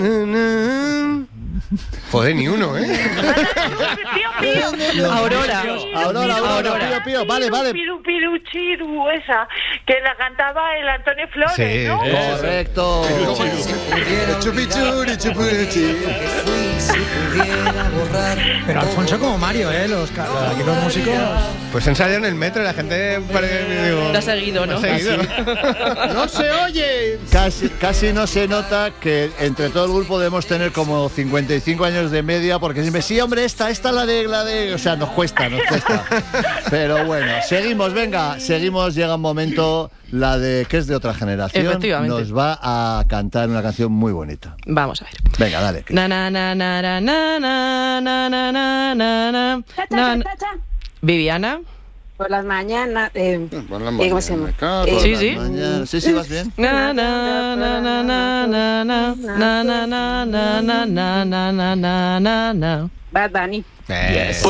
Joder, ni uno, ¿eh? Aurora. Pío. Vale. Piru, piru, chiru, esa, que la cantaba el Antonio Flores, Sí, ¿no? Correcto. Chupichuri, chupichi. Pero Alfonso como Mario, aquí los músicos. Pues ensayan en el metro y la gente parece, Te ha seguido, ¿no? ¡No se oye! Casi no se nota que entre todo el grupo debemos tener como 55 años de media, porque siempre, sí, hombre, esta la de... O sea, nos cuesta. Pero bueno, seguimos, llega un momento, la de que es de otra generación. Efectivamente. Nos va a cantar una canción muy bonita. Vamos a ver. Venga, dale. Na na na na na na na na na na na na. Viviana. Por las mañanas. ¿Cómo se llama? Sí. Sí, vas bien. Na na na na na na na na na na na na na na na na. Bad Bunny. Yes.